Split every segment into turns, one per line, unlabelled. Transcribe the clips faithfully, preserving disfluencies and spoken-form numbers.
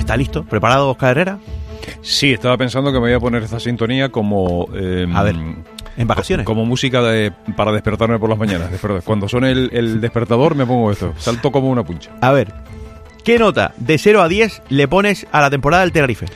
¿Está listo? ¿Preparado, Óscar Herrera?
Sí, estaba pensando que me voy a poner esta sintonía como... Eh,
a ver, ¿en vacaciones?
Como música de, para despertarme por las mañanas. Cuando suene el, el despertador me pongo esto. Salto como una puncha.
A ver, ¿qué nota de cero a diez le pones a la temporada del Tenerife?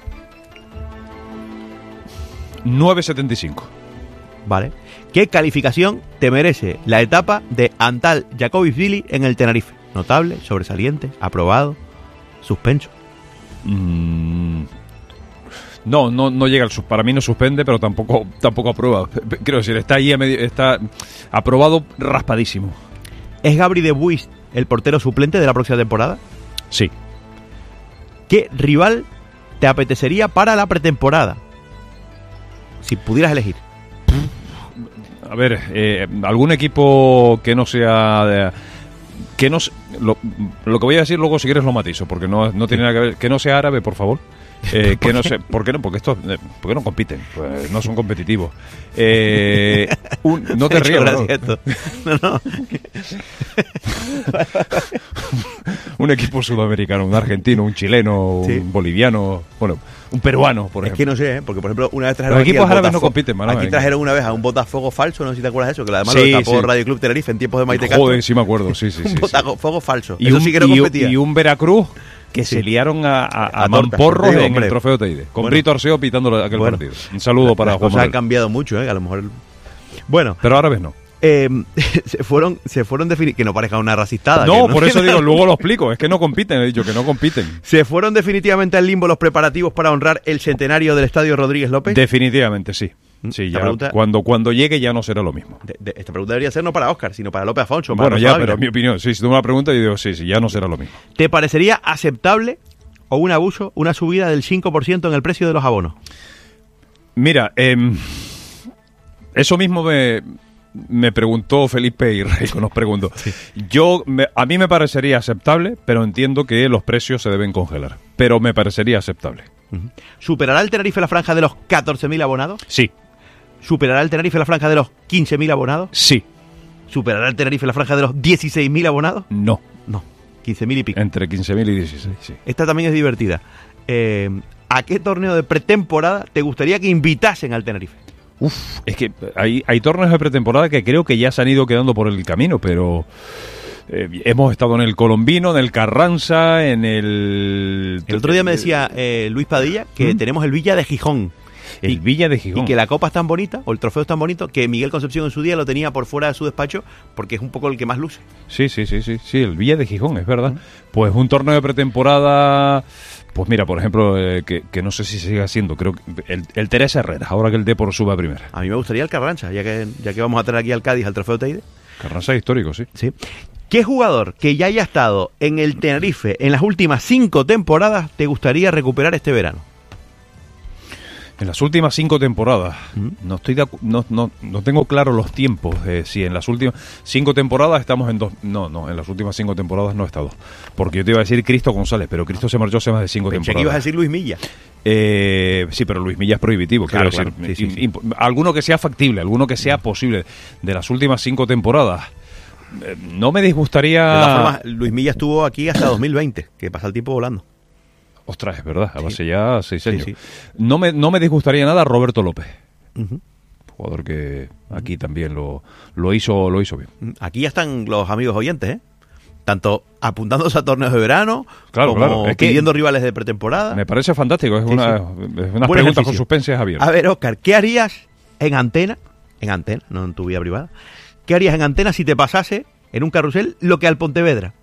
nueve coma setenta y cinco.
Vale. ¿Qué calificación te merece la etapa de Antal Jacobisvili en el Tenerife? ¿Notable, sobresaliente, aprobado, suspenso?
Mm, no, no, no llega al sus. Para mí no suspende, pero tampoco, tampoco aprueba. Quiero decir, está ahí a medio, está aprobado raspadísimo.
¿Es Gabri de Buis el portero suplente de la próxima temporada?
Sí.
¿Qué rival te apetecería para la pretemporada? Si pudieras elegir.
A ver, eh, algún equipo que no sea de, que no lo, lo que voy a decir luego si quieres lo matizo, porque no, no tiene nada que ver, que no sea árabe, por favor. Eh, que no sé, ¿por qué no? Porque estos, eh, ¿por qué no compiten? Pues no son competitivos. Eh, un, no te rías, ¿no? No, no. Un equipo sudamericano, un argentino, un chileno, sí. un boliviano, bueno, un peruano, por ejemplo.
Es que no sé, ¿eh? Porque por ejemplo, una vez trajeron
los equipos árabes no compiten, man,
aquí trajeron una vez a un Botafogo falso, no sé si te acuerdas de eso, que además
sí,
lo tapó
sí.
Radio Club Tenerife en tiempos de Maite Castro.
Joder, sí me acuerdo, sí, sí, sí.
Un Botafogo sí. falso.
Y
eso
un,
sí que no competía.
Y un Veracruz que sí. se liaron a, a, a, a mamporros en hombre. el trofeo Teide, con bueno. Brito Arceo pitando aquel bueno. partido. Un saludo
la,
para
las
Juan
cosas
Manuel.
han cambiado mucho, ¿eh? A lo mejor... Bueno.
Pero árabes no.
Eh, se fueron, se fueron defini- que no parezca una racistada.
No,
no
por eso digo, luego lo explico, es que no compiten, he dicho que no compiten.
¿Se fueron definitivamente al limbo los preparativos para honrar el centenario del Estadio Rodríguez López?
Definitivamente, sí. Sí, ya pregunta, cuando, cuando llegue ya no será lo mismo.
De, de, esta pregunta debería ser no para Óscar, sino para López Afonso.
Para bueno, ya, pero en mi opinión, sí, si tú me la preguntas, yo digo, sí, sí, ya no será lo mismo.
¿Te parecería aceptable o un abuso una subida del cinco por ciento en el precio de los abonos?
Mira, eh, eso mismo me... Me preguntó Felipe y Rey, nos preguntó. Sí. Yo, me, a mí me parecería aceptable, pero entiendo que los precios se deben congelar. Pero me parecería aceptable.
Uh-huh. ¿Superará el Tenerife la franja de los catorce mil abonados?
Sí.
¿Superará el Tenerife la franja de los quince mil abonados?
Sí.
¿Superará el Tenerife la franja de los dieciséis mil abonados?
No.
No, quince mil y pico.
Entre quince mil y dieciséis, sí.
Esta también es divertida. Eh, ¿A qué torneo de pretemporada te gustaría que invitasen al Tenerife?
Uf, es que hay, hay torneos de pretemporada que creo que ya se han ido quedando por el camino, pero eh, hemos estado en el Colombino, en el Carranza, en el...
El otro día me decía eh, Luis Padilla que ¿Mm? tenemos el Villa de Gijón.
El
y,
Villa de Gijón.
Y que la copa es tan bonita, o el trofeo es tan bonito, que Miguel Concepción en su día lo tenía por fuera de su despacho porque es un poco el que más luce.
Sí, sí, sí, sí, sí, el Villa de Gijón, es verdad. ¿Mm? Pues un torneo de pretemporada... Pues mira, por ejemplo, eh, que, que no sé si se sigue haciendo, creo que el, el Teresa Herrera, ahora que el Depor suba a primera.
A mí me gustaría el Carranza, ya que ya que vamos a tener aquí al Cádiz al trofeo Teide.
Carranza histórico, sí.
Sí. ¿Qué jugador que ya haya estado en el Tenerife en las últimas cinco temporadas te gustaría recuperar este verano?
En las últimas cinco temporadas, ¿Mm? no estoy de acu- no, no, no tengo claro los tiempos. Eh, si en las últimas cinco temporadas estamos en dos. No, no, en las últimas cinco temporadas no he estado. Porque yo te iba a decir Cristo González, pero Cristo se marchó hace más de cinco
Pensé
temporadas.
que ibas a decir Luis Milla.
Eh, sí, pero Luis Milla es prohibitivo.
Claro,
quiero
claro.
decir,
Sí, sí,
imp-
sí.
alguno que sea factible, alguno que sea posible. De las últimas cinco temporadas, eh, no me disgustaría.
De todas formas, Luis Milla estuvo aquí hasta dos mil veinte, que pasa el tiempo volando.
Ostras, es verdad,
Sí.
hace ya seis años.
Sí, sí.
No me, no me disgustaría nada Roberto López.
Uh-huh.
Jugador que aquí también lo, lo hizo lo hizo bien.
Aquí ya están los amigos oyentes, ¿eh? Tanto apuntándose a torneos de verano,
claro,
como
claro. Es que
pidiendo rivales de pretemporada.
Me parece fantástico, es
Sí,
una,
sí.
es una pregunta con suspense, Javier.
A ver, Óscar, ¿qué harías en antena? En antena, no en tu vida privada. ¿Qué harías en antena si te pasase en un carrusel lo que al Pontevedra?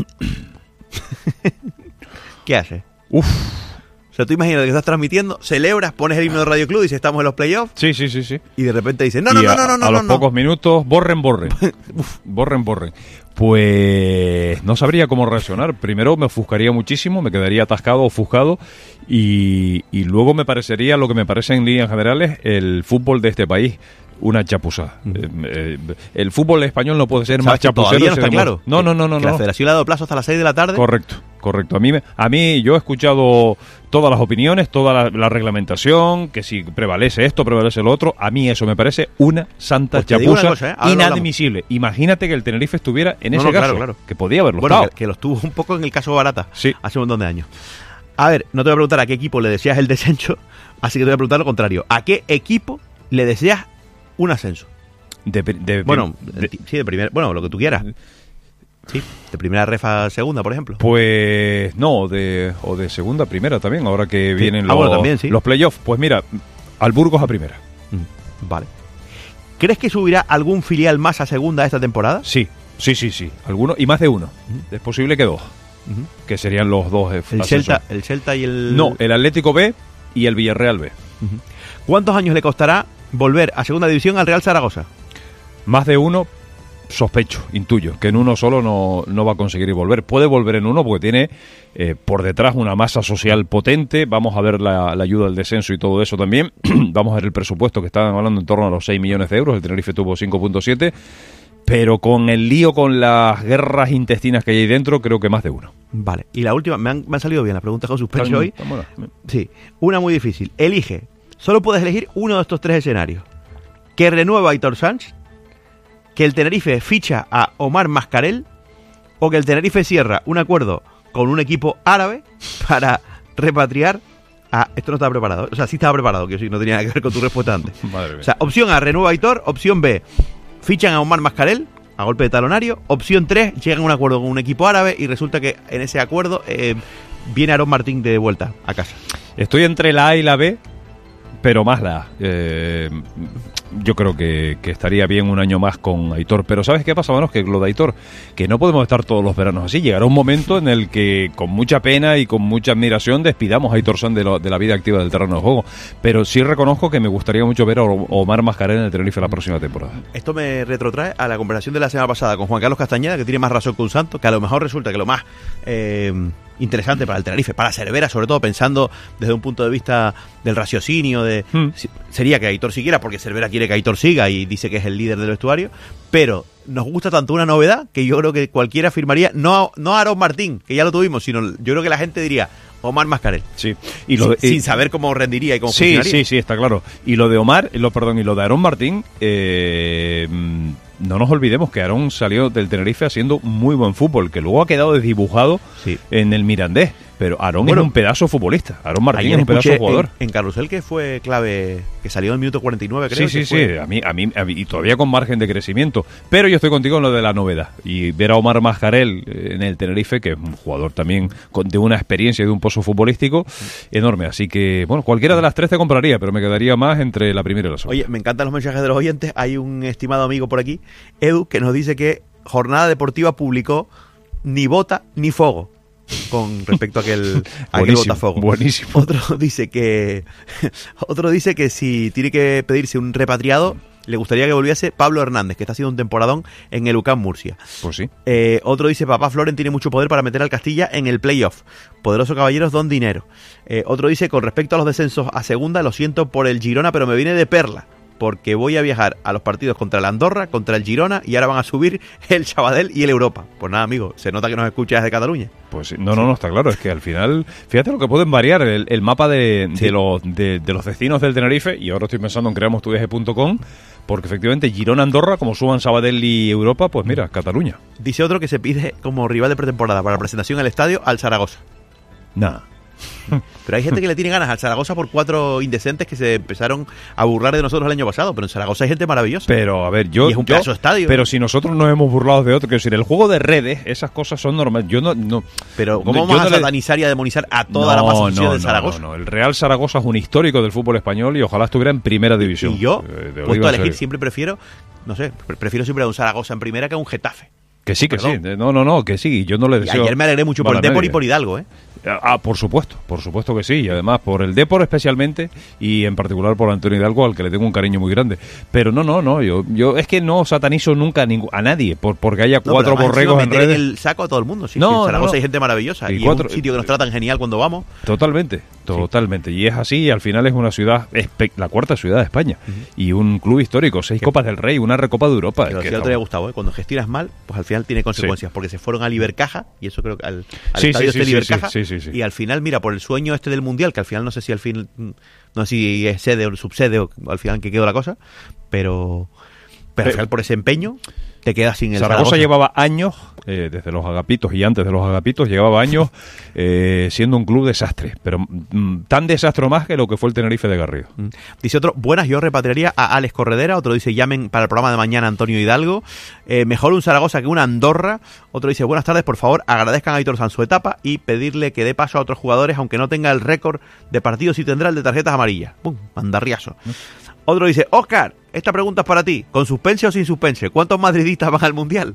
¿Qué haces?
Uf.
O sea, tú imaginas que estás transmitiendo, celebras, pones el himno de Radio Club, dices estamos en los playoffs.
Sí, sí, sí, sí.
Y de repente dices, no, no,
Y
no,
a,
no, no, no.
A los
no.
pocos minutos, borren, borren. Uf, borren, borren. Pues no sabría cómo reaccionar. Primero me ofuscaría muchísimo, me quedaría atascado, ofuscado. Y, y luego me parecería, lo que me parece en líneas generales, el fútbol de este país. Una chapuzada. Uh-huh. Eh, eh, el fútbol español no puede ser más chapucero.
No está claro.
No, no, no, no.
Que
no.
la Federación le ha dado plazo hasta las seis de la tarde.
Correcto, correcto. A mí, me, a mí yo he escuchado todas las opiniones, toda la, la reglamentación, que si prevalece esto, prevalece lo otro. A mí eso me parece una santa
pues
chapuza
cosa, ¿eh?
inadmisible. Imagínate que el Tenerife estuviera en
no,
ese
no,
caso,
claro, claro.
que podía haberlo
bueno,
estado.
Que, que lo estuvo un poco en el caso Barata,
sí.
hace un montón de años. A ver, no te voy a preguntar a qué equipo le deseas el descenso, así que te voy a preguntar lo contrario. ¿A qué equipo le deseas un ascenso?
De, de,
bueno,
de,
de, sí, de primera, bueno, lo que tú quieras. Sí, de primera refa a segunda, por ejemplo.
Pues no, de, o de segunda a primera también, ahora que sí. vienen
ah,
los,
bueno, también, sí.
los playoffs. Pues mira, al Burgos a primera.
Mm, vale. ¿Crees que subirá algún filial más a segunda esta temporada?
Sí, sí, sí, sí. Alguno, y más de uno. Uh-huh. Es posible que dos. Uh-huh. Que serían los dos. Eh,
el, Celta, el Celta y el...
No, el Atlético B y el Villarreal B.
Uh-huh. ¿Cuántos años le costará volver a segunda división al Real Zaragoza?
Más de uno. Sospecho, intuyo, que en uno solo no, no va a conseguir volver. Puede volver en uno porque tiene eh, por detrás una masa social potente. Vamos a ver la, la ayuda del descenso y todo eso también. Vamos a ver el presupuesto, que estaban hablando en torno a los seis millones de euros. El Tenerife tuvo cinco punto siete. Pero con el lío, con las guerras intestinas que hay ahí dentro, creo que más de uno.
Vale, y la última, me han, me han salido bien las preguntas con suspenso hoy.
Bueno.
Sí, una muy difícil. Elige, solo puedes elegir uno de estos tres escenarios. Que renueva a Aitor Sanz, que el Tenerife ficha a Omar Mascarell, o que el Tenerife cierra un acuerdo con un equipo árabe para repatriar a... Esto no estaba preparado. O sea, sí estaba preparado, que sí, no tenía nada que ver con tu respuesta antes.
Madre mía.
O sea, opción A, renueva a Aitor. Opción B, fichan a Omar Mascarell a golpe de talonario. Opción tres, llegan a un acuerdo con un equipo árabe y resulta que en ese acuerdo eh, viene Aarón Martín de vuelta a casa.
Estoy entre la A y la B, pero más la A. Eh, yo creo que, que estaría bien un año más con Aitor. Pero ¿sabes qué pasa, Manos? Que lo de Aitor, que no podemos estar todos los veranos así. Llegará un momento en el que, con mucha pena y con mucha admiración, despidamos a Aitor Sanz de, lo, de la vida activa del terreno de juego. Pero sí reconozco que me gustaría mucho ver a Omar Mascarell en el Tenerife la próxima temporada.
Esto me retrotrae a la conversación de la semana pasada con Juan Carlos Castañeda, que tiene más razón que un santo, que a lo mejor resulta que lo más... Eh, interesante para el Tenerife, para Cervera, sobre todo pensando desde un punto de vista del raciocinio, de hmm. sería que Aitor siguiera, porque Cervera quiere que Aitor siga y dice que es el líder del vestuario, pero nos gusta tanto una novedad que yo creo que cualquiera firmaría, no, no a Aarón Martín, que ya lo tuvimos, sino yo creo que la gente diría Omar Mascarell.
Sí. Y lo de,
sin,
y,
sin saber cómo rendiría y cómo
sí,
funcionaría.
Sí, sí, está claro. Y lo de Omar, lo perdón, y lo de Aarón Martín, eh, no nos olvidemos que Aarón salió del Tenerife haciendo muy buen fútbol, que luego ha quedado desdibujado sí. en el Mirandés. Pero Aarón bueno, es un pedazo futbolista. Aarón Martín es un pedazo jugador.
En, en Carrusel, que fue clave, que salió en el minuto cuarenta y nueve, creo.
Sí, sí,
que
sí. A mí, a, mí, a mí, y todavía con margen de crecimiento. Pero yo estoy contigo en lo de la novedad. Y ver a Omar Mascarell en el Tenerife, que es un jugador también con, de una experiencia y de un pozo futbolístico enorme. Así que, bueno, cualquiera de las tres te compraría, pero me quedaría más entre la primera y la segunda.
Oye, me encantan los mensajes de los oyentes. Hay un estimado amigo por aquí, Edu, que nos dice que Jornada Deportiva publicó ni bota ni fogo con respecto a aquel, a aquel Botafogo.
Buenísimo.
Otro dice que otro dice que si tiene que pedirse un repatriado, le gustaría que volviese Pablo Hernández, que está haciendo un temporadón en el U C A M Murcia.
Pues sí.
Eh, otro dice, papá Floren tiene mucho poder para meter al Castilla en el playoff. Poderoso caballeros don dinero. Eh, otro dice, con respecto a los descensos a segunda, lo siento por el Girona, pero me viene de perla, porque voy a viajar a los partidos contra el Andorra, contra el Girona, y ahora van a subir el Sabadell y el Europa. Pues nada, amigo, se nota que nos escuchas desde Cataluña.
Pues no, no, no, está claro. Es que al final, fíjate lo que pueden variar el, el mapa de, sí. de, los, de, de los destinos del Tenerife, y ahora estoy pensando en creamos tu viaje punto com, porque efectivamente Girona-Andorra, como suban Sabadell y Europa, pues mira, Cataluña.
Dice otro que se pide como rival de pretemporada para la presentación al estadio al Zaragoza.
Nada.
Pero hay gente que le tiene ganas al Zaragoza por cuatro indecentes que se empezaron a burlar de nosotros el año pasado, pero en Zaragoza hay gente maravillosa.
Pero a ver, yo,
y es un
yo
pedazo estadio.
Pero si nosotros nos hemos burlado de otro, quiero decir, el juego de redes, esas cosas son normales. Yo no, no.
Pero ¿cómo vamos no a satanizar le... y a demonizar a toda
no,
la masa social
no,
de Zaragoza?
No, no, no, el Real Zaragoza es un histórico del fútbol español y ojalá estuviera en primera división.
Y yo, eh, puesto a elegir, siempre prefiero, no sé, prefiero siempre a un Zaragoza en primera que a un Getafe.
Que sí, que Perdón. sí. No, no, no, que sí. Yo no le deseo.
Y ayer me alegré mucho por el Depor y por Hidalgo, ¿eh?
Ah, por supuesto, por supuesto que sí. Y además por el Depor especialmente y en particular por Antonio Hidalgo, al que le tengo un cariño muy grande. Pero no, no, no. Yo, yo es que no satanizo nunca a, ningú, a nadie por, porque haya no, cuatro borregos en redes.
En el saco a todo el mundo. Sí,
no,
sí, en Zaragoza
no, no.
hay gente maravillosa. Y, y cuatro, es un sitio que nos tratan genial cuando vamos.
Totalmente, totalmente. Sí. Y es así. Y al final es una ciudad, la cuarta ciudad de España. Uh-huh. Y un club histórico. Seis ¿Qué? Copas del Rey, una Recopa de Europa.
Pero si no te haya gustado, ¿eh? Cuando gestionas mal, pues al final tiene consecuencias. Sí. Porque se fueron a Libercaja, y eso creo que al, al
sí,
estadio
sí,
este
sí,
Libercaja,
sí, sí, sí, sí.
y al final, mira, por el sueño este del Mundial, que al final no sé si al fin, no sé si es sede o subsede o al final que quedó la cosa, pero, pero al final por ese empeño, te quedas sin el
Zaragoza.
Zaragoza.
llevaba años, eh, desde los Agapitos y antes de los Agapitos, llevaba años eh, siendo un club desastre, pero mm, tan desastre más que lo que fue el Tenerife de Garrido.
Mm. Dice otro, buenas, yo repatriaría a Alex Corredera. Otro dice, llamen para el programa de mañana Antonio Hidalgo. Eh, mejor un Zaragoza que una Andorra. Otro dice, buenas tardes, por favor, agradezcan a Aitor Sanz su etapa y pedirle que dé paso a otros jugadores, aunque no tenga el récord de partidos y tendrá el de tarjetas amarillas. ¡Pum! Mandarriazo. ¿No? Otro dice, Óscar, esta pregunta es para ti, ¿con suspense o sin suspense? ¿Cuántos madridistas van al Mundial?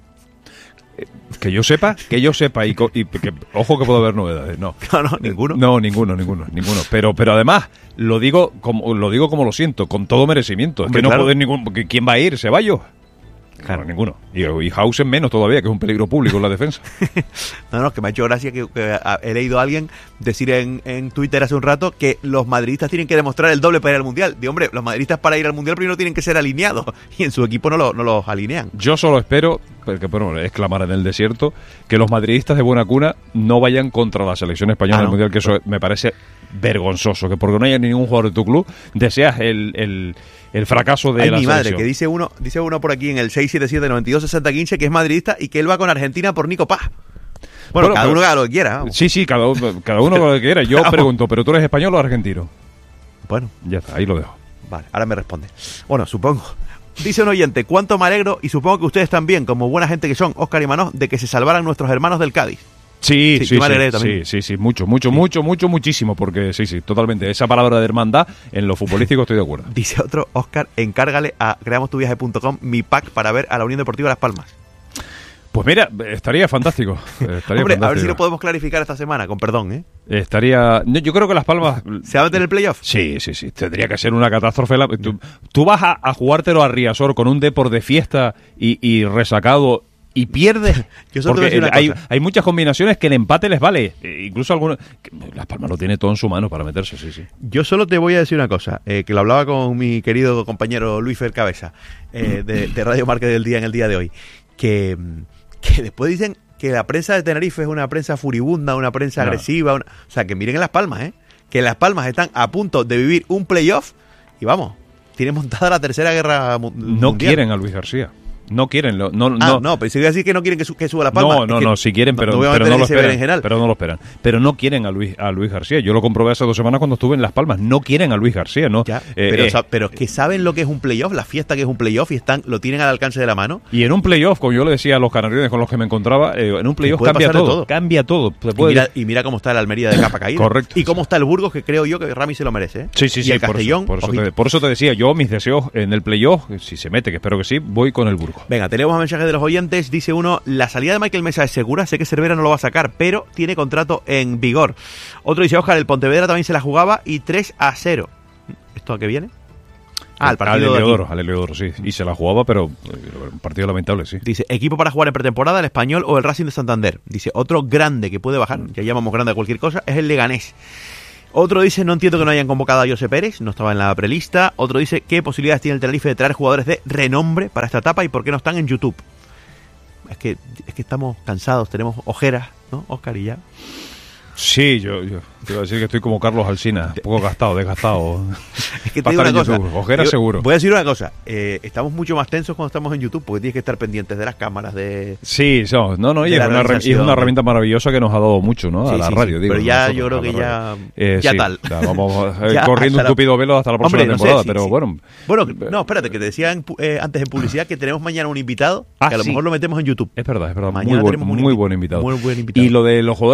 Que yo sepa, que yo sepa, y, co- y que, ojo que puede haber novedades, no.
No, no, ninguno.
No, ninguno, ninguno, ninguno. Pero, pero además, lo digo como lo digo como lo siento, con todo merecimiento. Es
Hombre,
que no
claro.
puede ningún, porque ¿quién va a ir? ¿Ceballos?
Claro.
No, ninguno. Y, y Hausen menos todavía, que es un peligro público en la defensa.
No, no, que me ha hecho gracia que, que a, he leído a alguien decir en, en Twitter hace un rato que los madridistas tienen que demostrar el doble para ir al Mundial. Digo, hombre, los madridistas para ir al Mundial primero tienen que ser alineados y en su equipo no, lo, no los alinean.
Yo solo espero, porque bueno, es clamar en el desierto, que los madridistas de buena cuna no vayan contra la selección española
Ah,
del
¿no?
Mundial, que eso me parece vergonzoso, que porque no haya ningún jugador de tu club, deseas el, el, el fracaso de
Ay,
la
mi madre,
selección.
que dice uno, dice uno por aquí en el seis siete siete, noventa y dos, sesenta, quince que es madridista y que él va con Argentina por Nico Paz. Bueno,
Bueno,
cada
pero-
uno haga lo que quiera. Vamos.
Sí, sí, cada uno, cada uno lo que quiera. Yo
Vamos.
pregunto, ¿pero tú eres español o argentino?
Bueno,
Ya está, ahí lo dejo.
vale, ahora me responde. Bueno, supongo. Dice un oyente, cuánto me alegro y supongo que ustedes también, como buena gente que son, Óscar y Manós, de que se salvaran nuestros hermanos del Cádiz.
Sí,
Sí,
sí,
yo me
sí,
alegré
sí,
también.
sí, sí, mucho, mucho, mucho, mucho, muchísimo, porque sí, sí, totalmente. Esa palabra de hermandad en lo futbolístico estoy de acuerdo.
Dice otro, Óscar, encárgale a creamos tu viaje punto com mi pack para ver a la Unión Deportiva Las Palmas.
Pues mira, estaría fantástico. Estaría
Hombre, a ver si
fantástico.
lo podemos clarificar esta semana, con perdón, ¿eh?
Estaría. no, Yo creo que Las Palmas.
¿Se va a meter en el playoff?
Sí, sí, sí. Tendría que ser una catástrofe. La- Tú, tú vas a, a jugártelo a Riazor con un Depor de fiesta y, y resacado y pierdes.
Yo solo te voy a
porque
decir una
hay,
cosa.
hay muchas combinaciones que el empate les vale. E incluso algunos. que Las Palmas lo tiene todo en su mano para meterse, sí, sí.
Yo solo te voy a decir una cosa, eh, que lo hablaba con mi querido compañero Luis Fer Cabeza, eh, de, de Radio Marca del Día en el día de hoy, que, que después dicen que la prensa de Tenerife es una prensa furibunda, una prensa
No.
agresiva, una- o sea, que miren en Las Palmas, ¿eh? Que Las Palmas están a punto de vivir un playoff y vamos, tienen montada la tercera guerra mu-
No
mundial.
quieren a Luis García. No quieren. lo- No,
Ah,
no,
no, pero si voy a decir que no quieren que, su- que suba Las Palmas.
No, no,
es que
no, si quieren, pero,
no voy a
pero
meter
no lo
ese
esperan.
berenjenal.
Pero no lo esperan. Pero no quieren a Luis, a Luis García. Yo lo comprobé hace dos semanas cuando estuve en Las Palmas. No quieren a Luis García, ¿no?
Ya,
Eh,
pero,
eh,
sa- pero es que saben lo que es un playoff, la fiesta que es un playoff y están lo tienen al alcance de la mano.
y en un playoff, como yo le decía a los canarios con los que me encontraba, eh, en un playoff
puede
cambia
pasar de
todo,
todo.
Cambia todo. Se
Y
puede-
mira, y mira cómo está el Almería de capa caída.
Correcto.
Y cómo está el Burgos, que creo yo que Rami se lo merece. ¿eh?
Sí, sí,
y
sí.
el
por,
Castellón.
eso, por, eso
ojito.
te, por eso te decía, yo mis deseos en el playoff, si se mete, que espero que sí, voy con el Burgos.
Venga, tenemos mensajes de los oyentes. Dice uno, la salida de Michael Mesa es segura. Sé que Cervera no lo va a sacar, pero tiene contrato en vigor. Otro dice, Óscar, el Pontevedra también se la jugaba y tres a cero. ¿Esto a qué viene? Ah, el partido
al
de aquí.
Heliodoro, al Heliodoro, sí. Y se la jugaba, pero eh, un partido lamentable, sí.
Dice, equipo para jugar en pretemporada, el Español o el Racing de Santander. Dice, otro grande que puede bajar, ya llamamos grande a cualquier cosa, es el Leganés. Otro dice, no entiendo que no hayan convocado a José Pérez, no estaba en la prelista. Otro dice, ¿qué posibilidades tiene el Tenerife de traer jugadores de renombre para esta etapa y por qué no están en YouTube? Es que, es que estamos cansados, tenemos ojeras, ¿no, Óscar? Y ya.
Sí, yo, yo te iba a decir que estoy como Carlos Alsina, un poco gastado, desgastado.
Es que te
Va a
digo una
estar
cosa.
en YouTube, ojeras
Digo,
seguro.
Voy a decir una cosa. eh, estamos mucho más tensos cuando estamos en YouTube porque tienes que estar pendientes de las cámaras, de...
Sí, no, no, no y
de
es
la
una, herra- y es
realización.
una herramienta maravillosa que nos ha dado mucho, ¿no? A
Sí,
la
sí,
radio,
sí,
digo.
pero ya
nosotros,
yo creo
a la
que ya-
radio. Eh,
ya
sí,
tal.
ya vamos eh,
Ya
corriendo
hasta
un
la-
tupido velo hasta la próxima
Hombre, no sé,
temporada,
sí,
pero
sí.
bueno.
Bueno, no, espérate, que te decía en pu- eh, antes en publicidad que tenemos mañana un invitado
Ah,
que a lo
sí.
mejor lo metemos en YouTube.
Es verdad, es verdad.
Mañana
Muy buen,
tenemos un
muy
invi-
buen invitado.
muy buen invitado.
Y lo de los jugadores